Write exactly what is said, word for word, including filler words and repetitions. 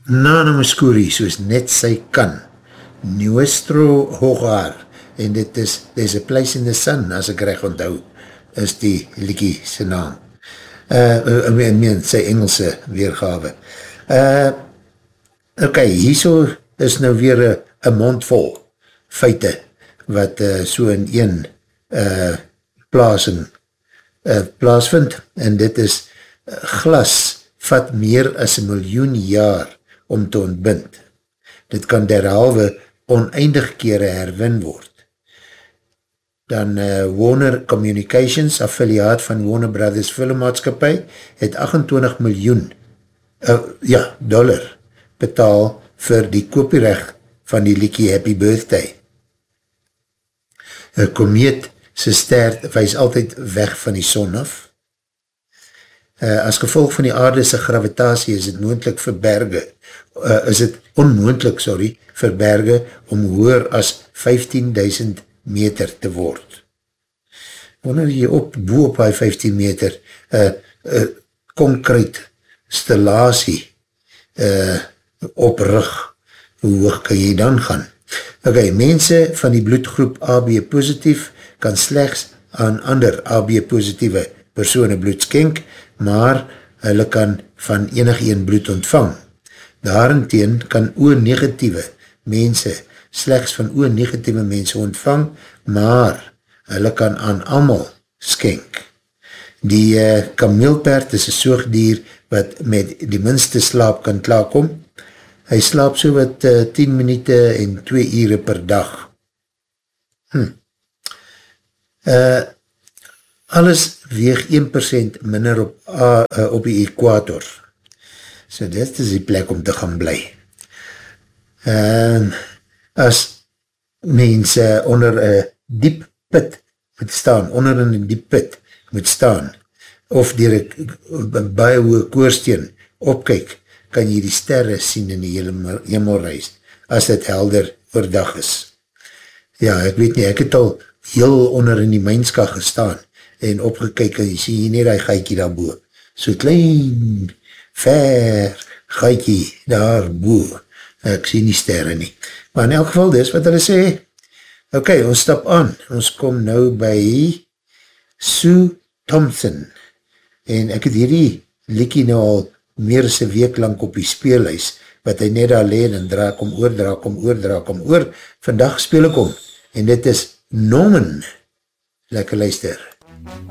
Nana Muscuri, soos net sy kan, Nuestro Hogar, en dit is, there's a place in the sun, as ek reg onthou, is die liekie sy naam. Uh, ek meen, sy Engelse weergawe. Uh, ok, hierso is nou weer een mond vol feite, wat uh, so in een uh, plasing uh, plaasvind, en dit is uh, glas vat meer as een miljoen jaar om te ontbind. Dit kan derhalwe oneindig kere herwin word. Dan uh, Warner Communications, affiliaat van Warner Brothers Filmmaatskapie, het achtentwintig miljoen uh, ja, dollar betaal vir die kopierecht van die liekie Happy Birthday. Een komeet sy stert wees altyd weg van die son af. Uh, as gevolg van die aardese gravitasie is het moontlik vir berge, uh, is het onmoontlik, sorry, vir berge om hoër as vyftien duisend meter te word. Wanneer jy op, bo op die vyftien meter, uh, uh, concrete stellasie uh, oprig, hoe hoog kan jy dan gaan? Ok, mense van die bloedgroep A B positief kan slechts aan ander A B positieve persone bloed skenk, maar hulle kan van enig een bloed ontvang. Daarenteen kan O-negatieve mense slechts van O-negatieve mense ontvang, maar hulle kan aan almal skenk. Die uh, kameelperd is een soogdier wat met die minste slaap kan klaarkom. Hy slaap so wat uh, tien minute en twee ure per dag. Hm. Uh, alles weeg een persent minder op, uh, uh, op die ekwator. So dit is die plek om te gaan bly. Uh, as mense onder een diep put moet staan, onder in een diep put moet staan, of dier een baie hoë koorsteen opkyk, kan jy die sterre sien in die hemelreis, as dit helder oordag is. Ja, ek weet nie, ek het al heel onder in die mynska gestaan, en opgekyk, en jy sien hier nie die gaikie daarboe, so klein, ver gaikie daarboe, ek sien die sterre nie. Maar in elk geval, dis wat hulle sê, ok, ons stap aan, ons kom nou by Sue Thompson, en ek het hierdie liekie nou al meer as een week lang op die speelhuis, wat hy net alleen en dra, kom oor, dra, kom oor, dra, kom oor, vandag speel ek om, en dit is Norman, lekker luister.